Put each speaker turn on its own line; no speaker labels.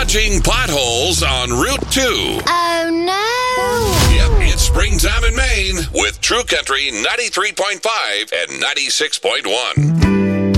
Dodging potholes on Route 2.
Oh, no.
Yep, it's springtime in Maine with True Country 93.5 and 96.1.